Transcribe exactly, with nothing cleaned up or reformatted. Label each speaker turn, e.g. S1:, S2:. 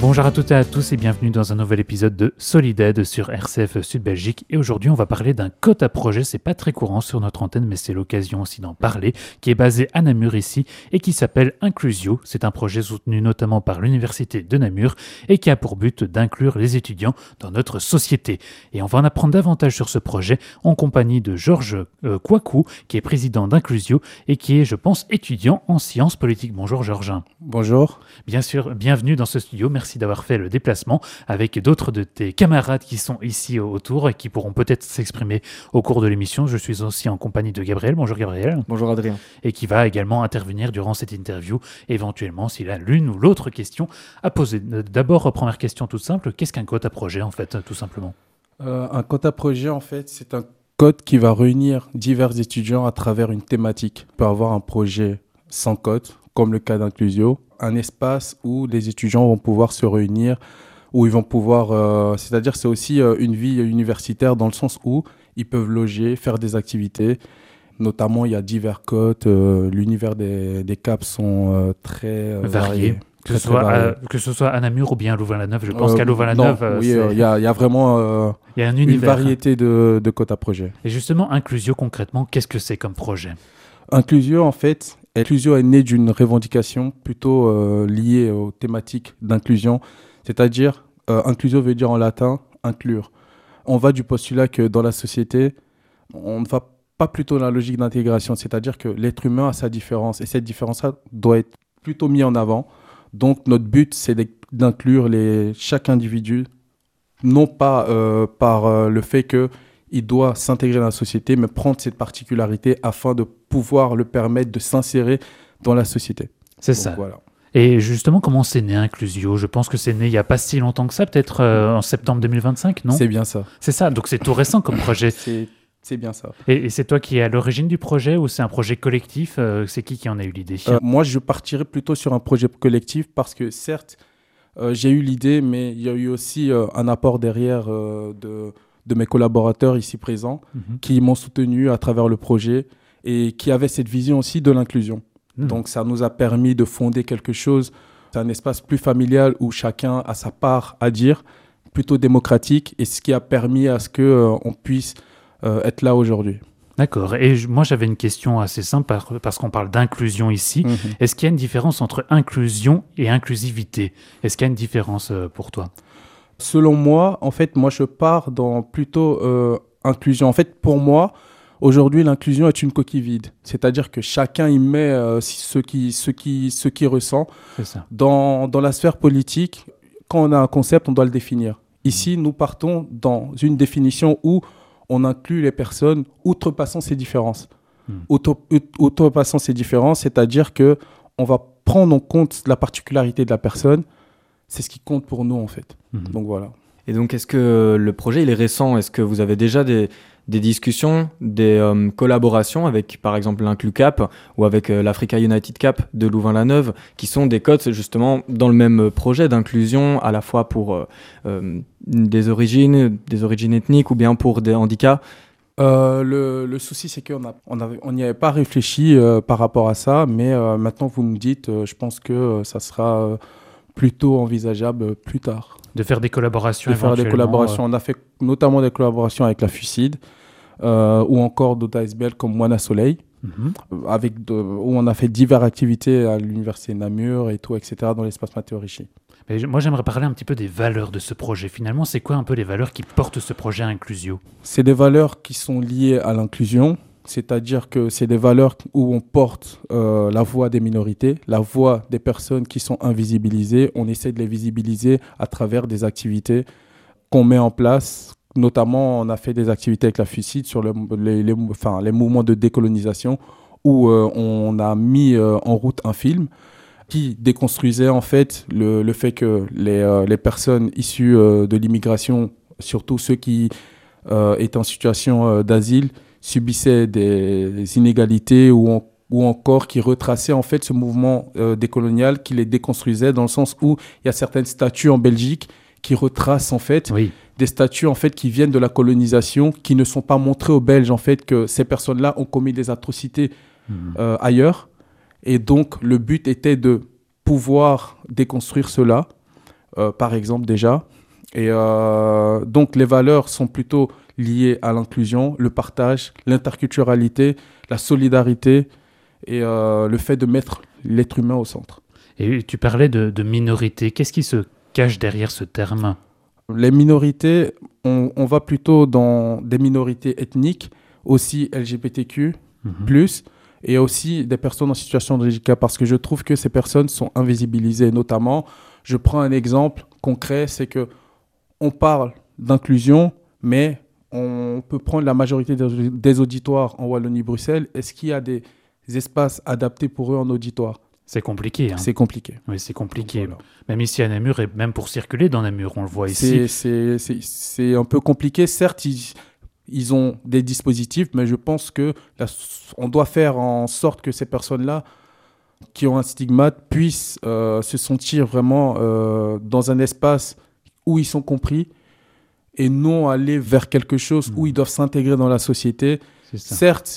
S1: Bonjour à toutes et à tous et bienvenue dans un nouvel épisode de Solid sur R C F Sud Belgique. Et aujourd'hui, on va parler d'un code à projet. C'est pas très courant sur notre antenne, mais c'est l'occasion aussi d'en parler, qui est basé à Namur ici et qui s'appelle Inclusio. C'est un projet soutenu notamment par l'Université de Namur et qui a pour but d'inclure les étudiants dans notre société. Et on va en apprendre davantage sur ce projet en compagnie de Georges euh, Kouakou, qui est président d'Inclusio et qui est, je pense, étudiant en sciences politiques. Bonjour Georges.
S2: Bonjour.
S1: Bien sûr, bienvenue dans ce studio. Merci d'avoir fait le déplacement avec d'autres de tes camarades qui sont ici autour et qui pourront peut-être s'exprimer au cours de l'émission. Je suis aussi en compagnie de Gabriel. Bonjour Gabriel.
S2: Bonjour Adrien.
S1: Et qui va également intervenir durant cette interview, éventuellement s'il a l'une ou l'autre question à poser. D'abord, première question toute simple, qu'est-ce qu'un code à projet en fait, tout simplement ?
S2: euh, Un code à projet en fait, c'est un code qui va réunir divers étudiants à travers une thématique. On peut avoir un projet sans code, comme le cas d'Inclusio, un espace où les étudiants vont pouvoir se réunir, où ils vont pouvoir... Euh, c'est-à-dire c'est aussi euh, une vie universitaire dans le sens où ils peuvent loger, faire des activités. Notamment, il y a divers codes. Euh, l'univers des, des CAP sont euh, très euh, variés. variés.
S1: Que, ce soit à, que ce soit à Namur ou bien à Louvain-la-Neuve. Je pense euh, qu'à Louvain-la-Neuve...
S2: Non, oui, il euh, y, y a vraiment euh, y a un une variété de, de codes à projet.
S1: Et justement, Inclusio, concrètement, qu'est-ce que c'est comme projet ?
S2: Inclusio, en fait... Inclusio est né d'une revendication plutôt euh, liée aux thématiques d'inclusion, c'est-à-dire, euh, inclusio veut dire en latin inclure. On va du postulat que dans la société, on ne va pas plutôt dans la logique d'intégration, c'est-à-dire que l'être humain a sa différence et cette différence-là doit être plutôt mise en avant. Donc notre but, c'est d'inclure les, chaque individu, non pas euh, par euh, le fait que il doit s'intégrer dans la société, mais prendre cette particularité afin de pouvoir le permettre de s'insérer dans la société.
S1: C'est Donc, ça. Voilà. Et justement, comment c'est né Inclusio ? Je pense que c'est né il n'y a pas si longtemps que ça, peut-être euh, en septembre deux mille vingt-cinq, non ?
S2: C'est bien ça.
S1: C'est ça, donc c'est tout récent comme projet.
S2: c'est, c'est bien ça.
S1: Et, et c'est toi qui es à l'origine du projet ou c'est un projet collectif ? euh, C'est qui qui en a eu l'idée ?
S2: euh, Moi, je partirais plutôt sur un projet collectif parce que certes, euh, j'ai eu l'idée, mais il y a eu aussi euh, un apport derrière euh, de... de mes collaborateurs ici présents, mmh. qui m'ont soutenu à travers le projet et qui avaient cette vision aussi de l'inclusion. Mmh. Donc, ça nous a permis de fonder quelque chose. C'est un espace plus familial où chacun a sa part à dire, plutôt démocratique, et ce qui a permis à ce qu'on euh, puisse euh, être là aujourd'hui.
S1: D'accord. Et je, moi, j'avais une question assez simple par, parce qu'on parle d'inclusion ici. Mmh. Est-ce qu'il y a une différence entre inclusion et inclusivité ? Est-ce qu'il y a une différence euh, pour toi ?
S2: Selon moi, en fait, moi, je pars dans plutôt euh, inclusion. En fait, pour moi, aujourd'hui, l'inclusion est une coquille vide. C'est-à-dire que chacun y met euh, ce qu'il ce qui, ce qui ressent.
S1: C'est ça.
S2: Dans, dans la sphère politique, quand on a un concept, on doit le définir. Ici, mmh. nous partons dans une définition où on inclut les personnes outrepassant ces différences. Mmh. Auto, outrepassant ces différences, c'est-à-dire qu'on va prendre en compte la particularité de la personne. C'est ce qui compte pour nous, en fait. Mmh. Donc, voilà.
S3: Et donc, est-ce que le projet, il est récent ? Est-ce que vous avez déjà des, des discussions, des euh, collaborations avec, par exemple, l'Inclucap ou avec euh, l'Africa United Cap de Louvain-la-Neuve, qui sont des codes, justement, dans le même projet d'inclusion, à la fois pour euh, euh, des origines, des origines ethniques ou bien pour des handicaps ?
S2: Euh, le, le souci, c'est qu'on a, on avait, on n'y avait pas réfléchi euh, par rapport à ça, mais euh, maintenant, vous me dites, euh, je pense que euh, ça sera... Euh, plutôt envisageable plus tard.
S1: De faire des collaborations
S2: De faire des collaborations. Euh... On a fait notamment des collaborations avec la FUCID euh, ou encore d'autres A S B L comme Moana Soleil, mm-hmm. avec de, où on a fait diverses activités à l'Université de Namur et tout, et cetera dans l'espace Matteo Ricci.
S1: Mais moi, j'aimerais parler un petit peu des valeurs de ce projet. Finalement, c'est quoi un peu les valeurs qui portent ce projet Inclusio ?
S2: C'est des valeurs qui sont liées à l'inclusion. C'est-à-dire que c'est des valeurs où on porte euh, la voix des minorités, la voix des personnes qui sont invisibilisées. On essaie de les visibiliser à travers des activités qu'on met en place. Notamment, on a fait des activités avec la FUCID sur le, les, les, enfin, les mouvements de décolonisation où euh, on a mis euh, en route un film qui déconstruisait en fait le, le fait que les, euh, les personnes issues euh, de l'immigration, surtout ceux qui euh, étaient en situation euh, d'asile, subissaient des, des inégalités ou, en, ou encore qui retraçaient en fait ce mouvement euh, décolonial, qui les déconstruisait dans le sens où il y a certaines statues en Belgique qui retracent en fait oui. des statues en fait qui viennent de la colonisation, qui ne sont pas montrées aux Belges en fait que ces personnes-là ont commis des atrocités mmh. euh, ailleurs. Et donc le but était de pouvoir déconstruire cela, euh, par exemple, déjà. Et euh, donc, les valeurs sont plutôt liées à l'inclusion, le partage, l'interculturalité, la solidarité et euh, le fait de mettre l'être humain au centre.
S1: Et tu parlais de, de minorité. Qu'est-ce qui se cache derrière ce terme ?
S2: Les minorités, on, on va plutôt dans des minorités ethniques, aussi L G B T Q plus, mm-hmm. et aussi des personnes en situation de handicap, parce que je trouve que ces personnes sont invisibilisées. Notamment, je prends un exemple concret, c'est qu'on parle d'inclusion, mais on peut prendre la majorité des, des auditoires en Wallonie-Bruxelles. Est-ce qu'il y a des espaces adaptés pour eux en auditoire ?
S1: C'est compliqué. Hein.
S2: C'est compliqué.
S1: Oui, c'est compliqué. Voilà. Même ici à Namur, et même pour circuler dans Namur, on le voit ici.
S2: C'est, c'est, c'est, c'est un peu compliqué. Certes, ils, ils ont des dispositifs, mais je pense qu'on doit faire en sorte que ces personnes-là, qui ont un stigmate, puissent euh, se sentir vraiment euh, dans un espace où ils sont compris et non aller vers quelque chose mmh. où ils doivent s'intégrer dans la société. Certes,